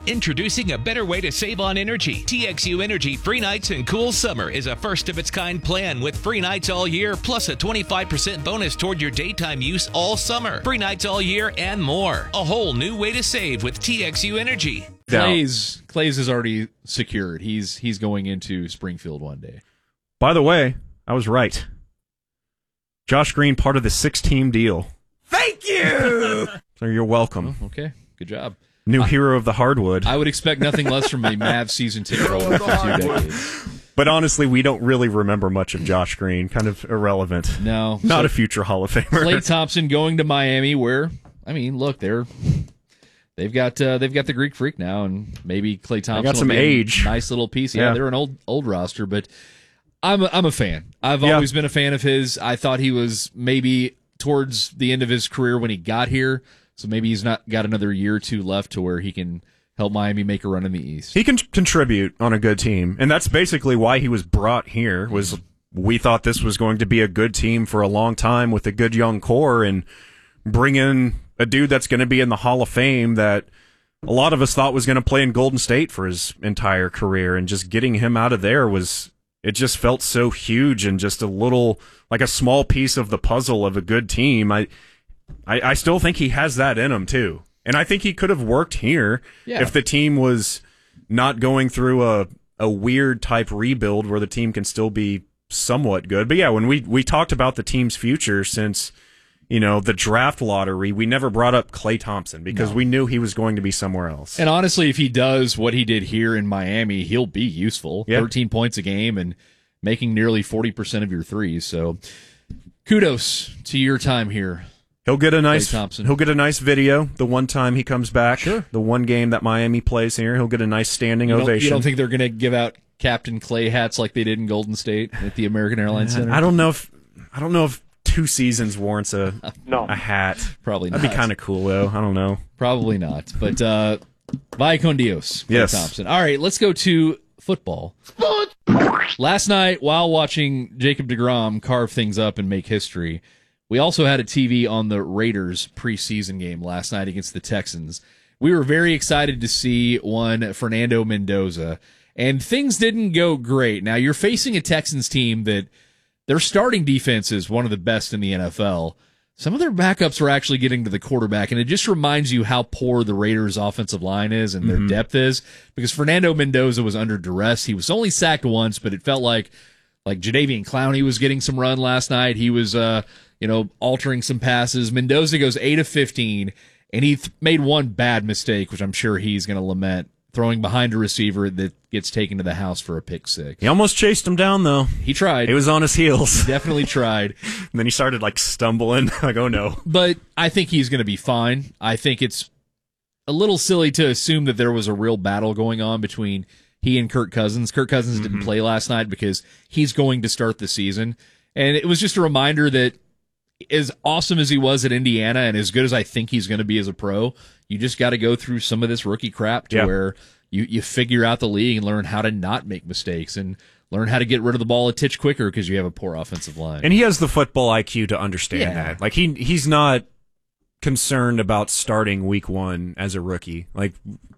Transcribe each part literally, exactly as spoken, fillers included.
Introducing a better way to save on energy. T X U Energy Free Nights and Cool Summer is a first-of-its-kind plan with free nights all year, plus a twenty-five percent bonus toward your daytime use all summer. Free nights all year and more. A whole new way to save with T X U Energy. Clay's, Clay's is already secured. He's he's going into Springfield one day. By the way, I was right. Josh Green, part of the six-team deal. Thank you! So you're welcome. Oh, okay, good job. New I, hero of the hardwood. I would expect nothing less from a Mavs season ticket holder for two decades. But honestly, we don't really remember much of Josh Green. Kind of irrelevant. No. Not so a future Hall of Famer. Klay Thompson going to Miami where, I mean, look, they're... They've got uh, they've got the Greek Freak now, and maybe Klay Thompson got some will be age. A nice little piece. Yeah, Yeah. they're an old old roster, but I'm a, I'm a fan. I've Yeah. always been a fan of his. I thought he was maybe towards the end of his career when he got here, so maybe he's not got another year or two left to where he can help Miami make a run in the East. He can contribute on a good team, and that's basically why he was brought here. Was we thought this was going to be a good team for a long time with a good young core, and bring in a dude that's going to be in the Hall of Fame that a lot of us thought was going to play in Golden State for his entire career, and just getting him out of there was, it just felt so huge and just a little, like a small piece of the puzzle of a good team. I, I, I still think he has that in him too. And I think he could have worked here Yeah. if the team was not going through a, a weird type rebuild where the team can still be somewhat good. But yeah, when we, we talked about the team's future since, you know, the draft lottery, we never brought up Klay Thompson because No. we knew he was going to be somewhere else. And honestly, if he does what he did here in Miami, he'll be useful. Yeah. thirteen points a game and making nearly forty percent of your threes. So kudos to your time here. He'll get a nice Klay Thompson. he'll get a nice video the one time he comes back. Sure. The one game that Miami plays here, he'll get a nice standing You don't, ovation. you don't think they're going to give out Captain Clay hats like they did in Golden State at the American Airlines Center? I don't know if I don't know if two seasons warrants a No. a hat. Probably not. That'd be kind of cool though. I don't know. Probably not. But uh, vaya con Dios, Klay Yes. Thompson. All right, let's go to football. Last night, while watching Jacob deGrom carve things up and make history, we also had a T V on the Raiders preseason game last night against the Texans. We were very excited to see one Fernando Mendoza, and things didn't go great. Now, you're facing a Texans team that their starting defense is one of the best in the N F L. Some of their backups are actually getting to the quarterback, and it just reminds you how poor the Raiders' offensive line is and their Mm-hmm. depth is, because Fernando Mendoza was under duress. He was only sacked once, but it felt like like Jadeveon Clowney was getting some run last night. He was, uh, you know, altering some passes. Mendoza goes eight of fifteen, and he th- made one bad mistake, which I'm sure he's going to lament, throwing behind a receiver that gets taken to the house for a pick six. He almost chased him down though. He tried. He was on his heels. Definitely tried. And then he started like stumbling. Like, oh no. But I think he's going to be fine. I think it's a little silly to assume that there was a real battle going on between he and Kirk Cousins. Kirk Cousins Mm-hmm. didn't play last night because he's going to start the season. And it was just a reminder that as awesome as he was at Indiana and as good as I think he's going to be as a pro, you just got to go through some of this rookie crap to Yeah. where you, you figure out the league and learn how to not make mistakes and learn how to get rid of the ball a titch quicker because you have a poor offensive line. And he has the football I Q to understand Yeah. that. Like he he's not concerned about starting week one as a rookie. Like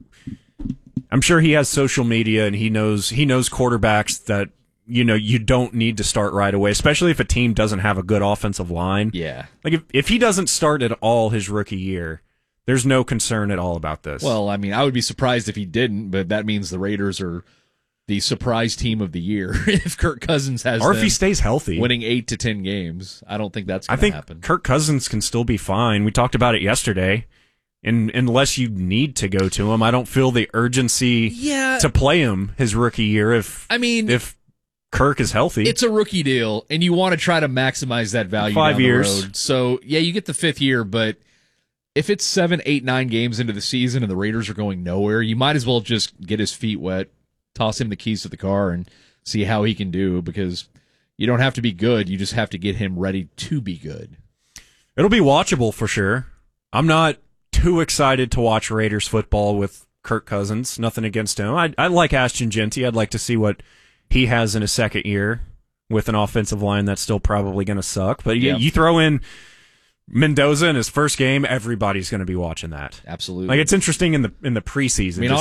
I'm sure he has social media and he knows he knows quarterbacks that, you know, you don't need to start right away, especially if a team doesn't have a good offensive line. Yeah. Like if if he doesn't start at all his rookie year, there's no concern at all about this. Well, I mean, I would be surprised if he didn't, but that means the Raiders are the surprise team of the year if Kirk Cousins has or if them he stays healthy. winning eight to ten games. I don't think that's I going to think happen. Kirk Cousins can still be fine. We talked about it yesterday. And unless you need to go to him, I don't feel the urgency Yeah. to play him his rookie year if I mean, if Kirk is healthy. it's a rookie deal, and you want to try to maximize that value Five down years. the road. So, yeah, you get the fifth year, but if it's seven, eight, nine games into the season and the Raiders are going nowhere, you might as well just get his feet wet, toss him the keys to the car, and see how he can do, because you don't have to be good. You just have to get him ready to be good. It'll be watchable for sure. I'm not too excited to watch Raiders football with Kirk Cousins. Nothing against him. I I like Ashton Genty. I'd like to see what he has in his second year with an offensive line that's still probably going to suck. But Yeah. you, you throw in Mendoza in his first game, everybody's going to be watching that. Absolutely. Like it's interesting in the in the preseason. I mean, just